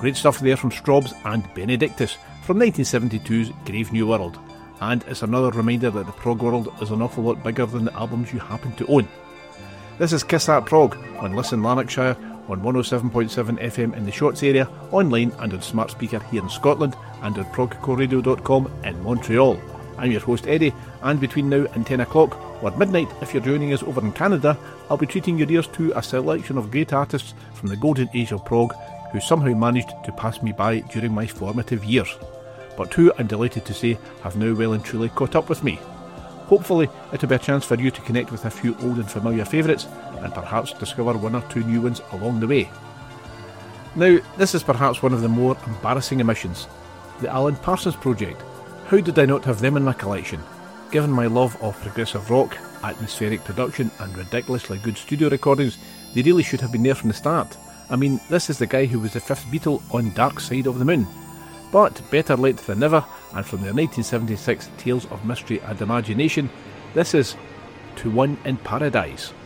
Great stuff there from Strawbs and Benedictus from 1972's Grave New World. And it's another reminder that the prog world is an awful lot bigger than the albums you happen to own. This is Kiss That Prog on Listen Lanarkshire, on 107.7 FM in the Shorts area, online and on smart speaker here in Scotland, and on progcoreradio.com in Montreal. I'm your host Eddie, and between now and 10 o'clock, or midnight if you're joining us over in Canada, I'll be treating your ears to a selection of great artists from the golden age of prog who somehow managed to pass me by during my formative years, but who, I'm delighted to say, have now well and truly caught up with me. Hopefully it'll be a chance for you to connect with a few old and familiar favourites, and perhaps discover one or two new ones along the way. Now, this is perhaps one of the more embarrassing omissions. The Alan Parsons Project. How did I not have them in my collection? Given my love of progressive rock, atmospheric production and ridiculously good studio recordings, they really should have been there from the start. I mean, this is the guy who was the fifth Beatle on Dark Side of the Moon. But better late than never, and from their 1976 Tales of Mystery and Imagination, this is To One in Paradise.